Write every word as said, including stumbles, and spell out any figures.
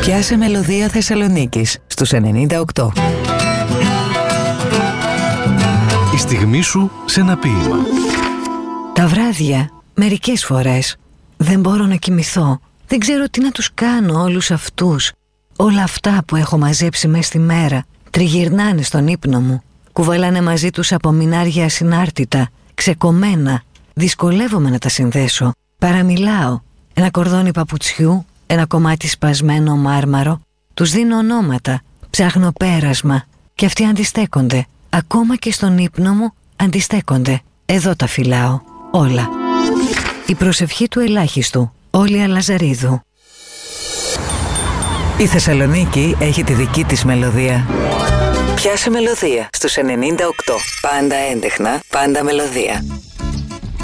Πιάσε μελωδία Θεσσαλονίκης στους ενενήντα οκτώ. Η στιγμή σου σε ένα ποίημα. Τα βράδια, μερικές φορές, δεν μπορώ να κοιμηθώ. Δεν ξέρω τι να τους κάνω όλους αυτούς. Όλα αυτά που έχω μαζέψει μες στη μέρα τριγυρνάνε στον ύπνο μου. Κουβαλάνε μαζί τους απομεινάρια ασυνάρτητα, ξεκομμένα. Δυσκολεύομαι να τα συνδέσω. Παραμιλάω. Ένα κορδόνι παπουτσιού, ένα κομμάτι σπασμένο μάρμαρο. Τους δίνω ονόματα. Ψάχνω πέρασμα. Και αυτοί αντιστέκονται. Ακόμα και στον ύπνο μου αντιστέκονται. Εδώ τα φυλάω. Όλα. Η προσευχή του ελάχιστου. Όλια Λαζαρίδου. Η Θεσσαλονίκη έχει τη δική της μελωδία. Πιάσε μελωδία στους ενενήντα οκτώ. Πάντα έντεχνα, πάντα μελωδία.